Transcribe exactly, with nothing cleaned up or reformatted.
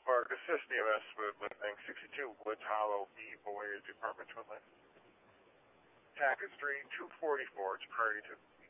Park, assist E M S with lifting sixty-two Woods Hollow, B, Boyers, Department Twin Lake. Tack is three two forty-four, it's priority two.